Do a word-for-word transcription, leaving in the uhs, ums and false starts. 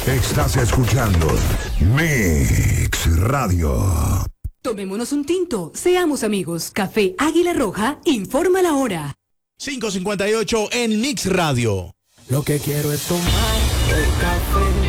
Estás escuchando Mix Radio. Tomémonos un tinto, seamos amigos. Café Águila Roja informa la hora. cinco cincuenta y ocho en Mix Radio. Lo que quiero es tomar el café.